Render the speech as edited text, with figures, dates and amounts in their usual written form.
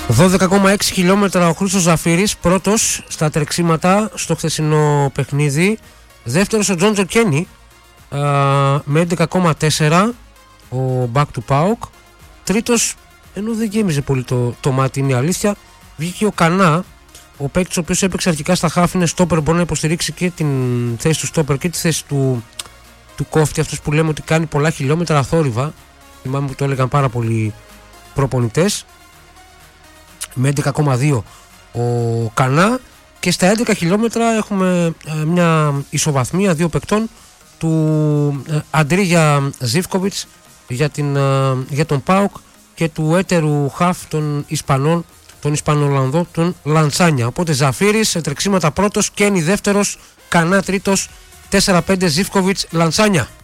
12,6 χιλιόμετρα ο Χρήστος Ζαφύρης, πρώτος στα τρεξίματα στο χθεσινό παιχνίδι. Δεύτερος ο Τζόντζο Κένι με 11,4 ο Back to Pauk. Τρίτος, ενώ δεν γέμιζε πολύ το μάτι, είναι η αλήθεια, βγήκε ο Κανά, ο παίκτης ο οποίος έπαιξε αρχικά στα χάφ, είναι στόπερ, μπορεί να υποστηρίξει και την θέση του στόπερ και τη θέση του κόφτη, αυτός που λέμε ότι κάνει πολλά χιλιόμετρα αθόρυβα. Θυμάμαι που το έλεγαν πάρα πολλοί προπονητές. Με 11,2 ο Κανά, και στα 11 χιλιόμετρα έχουμε μια ισοβαθμία δύο παικτών, του Αντρίγια Ζίβκοβιτς για τον ΠΑΟΚ και του έτερου χαφ των Ισπανών, τον Ισπανολανδό, τον Λαντσάνια. Οπότε Ζαφύρης σε τρεξίματα πρώτος, Κένι δεύτερος, Κανά τρίτος, 4-5 Ζίβκοβιτς, Λαντσάνια.